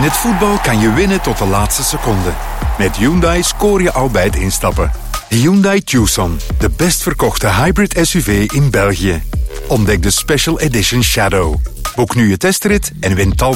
het voetbal kan je winnen tot de laatste seconde. Met Hyundai scoor je al bij het instappen. Hyundai Tucson, de best verkochte hybrid SUV in België. Ontdek de Special Edition Shadow. Boek nu je testrit en win tal